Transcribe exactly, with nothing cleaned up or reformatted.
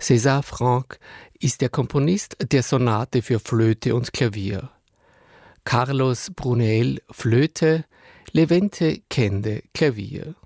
César Franck ist der Komponist der Sonate für Flöte und Klavier. Carlos Brunel Flöte, Levente Kende Klavier.